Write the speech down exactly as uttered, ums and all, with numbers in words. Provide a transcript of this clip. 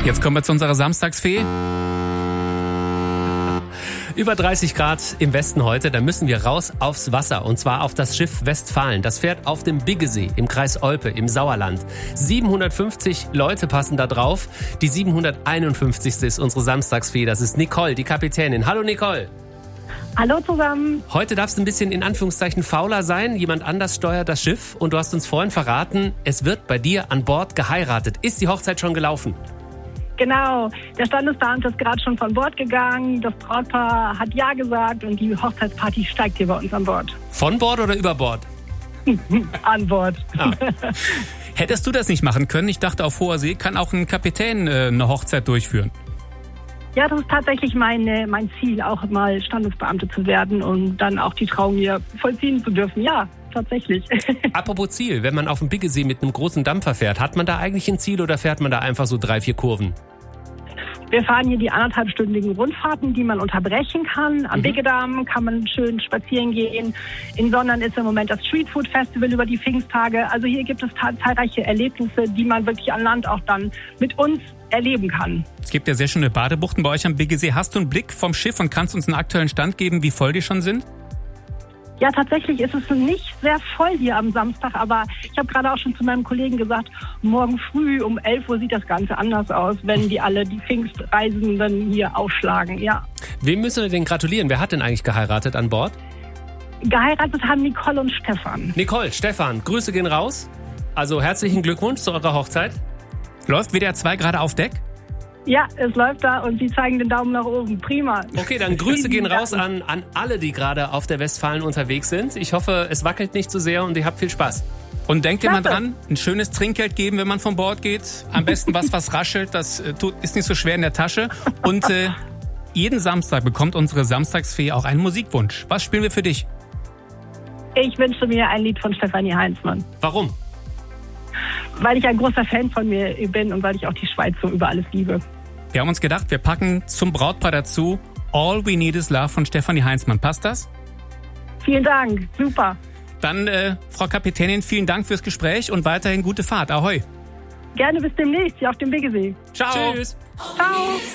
Jetzt kommen wir zu unserer Samstagsfee. Über dreißig Grad im Westen heute, da müssen wir raus aufs Wasser und zwar auf das Schiff Westfalen. Das fährt auf dem Biggesee im Kreis Olpe im Sauerland. siebenhundertfünfzig Leute passen da drauf. Die siebenhunderteinundfünfzigste ist unsere Samstagsfee, das ist Nicole, die Kapitänin. Hallo Nicole. Hallo zusammen. Heute darfst du ein bisschen in Anführungszeichen fauler sein. Jemand anders steuert das Schiff und du hast uns vorhin verraten, es wird bei dir an Bord geheiratet. Ist die Hochzeit schon gelaufen? Genau, der Standesbeamte ist gerade schon von Bord gegangen, das Brautpaar hat Ja gesagt und die Hochzeitsparty steigt hier bei uns an Bord. Von Bord oder über Bord? An Bord. Ah. Hättest du das nicht machen können? Ich dachte, auf hoher See kann auch ein Kapitän äh, eine Hochzeit durchführen. Ja, das ist tatsächlich meine, mein Ziel, auch mal Standesbeamte zu werden und dann auch die Trauung hier vollziehen zu dürfen. Ja, tatsächlich. Apropos Ziel, wenn man auf dem Biggesee mit einem großen Dampfer fährt, hat man da eigentlich ein Ziel oder fährt man da einfach so drei, vier Kurven? Wir fahren hier die anderthalbstündigen Rundfahrten, die man unterbrechen kann. Am mhm. Biggedamm kann man schön spazieren gehen. In Sondern ist im Moment das Streetfood Festival über die Pfingsttage. Also hier gibt es zahlreiche Erlebnisse, die man wirklich an Land auch dann mit uns erleben kann. Es gibt ja sehr schöne Badebuchten bei euch am Biggesee. Hast du einen Blick vom Schiff und kannst uns einen aktuellen Stand geben, wie voll die schon sind? Ja, tatsächlich ist es nicht sehr voll hier am Samstag, aber ich habe gerade auch schon zu meinem Kollegen gesagt, morgen früh um elf Uhr sieht das Ganze anders aus, wenn die alle die Pfingstreisenden hier aufschlagen, ja. Wem müssen wir denn gratulieren? Wer hat denn eigentlich geheiratet an Bord? Geheiratet haben Nicole und Stefan. Nicole, Stefan, Grüße gehen raus. Also herzlichen Glückwunsch zu eurer Hochzeit. Läuft W D R zwei gerade auf Deck? Ja, es läuft da und sie zeigen den Daumen nach oben. Prima. Okay, dann Grüße gehen raus an, an alle, die gerade auf der Westfalen unterwegs sind. Ich hoffe, es wackelt nicht zu sehr und ihr habt viel Spaß. Und denkt immer dran, ein schönes Trinkgeld geben, wenn man von Bord geht. Am besten was, was raschelt, das äh, tut, ist nicht so schwer in der Tasche. Und äh, jeden Samstag bekommt unsere Samstagsfee auch einen Musikwunsch. Was spielen wir für dich? Ich wünsche mir ein Lied von Stefanie Heinzmann. Warum? Weil ich ein großer Fan von mir bin und weil ich auch die Schweiz so über alles liebe. Wir haben uns gedacht, wir packen zum Brautpaar dazu All We Need Is Love von Stefanie Heinzmann. Passt das? Vielen Dank, super. Dann, äh, Frau Kapitänin, vielen Dank fürs Gespräch und weiterhin gute Fahrt. Ahoi. Gerne bis demnächst hier auf dem Biggesee. Ciao. Tschüss. Ciao.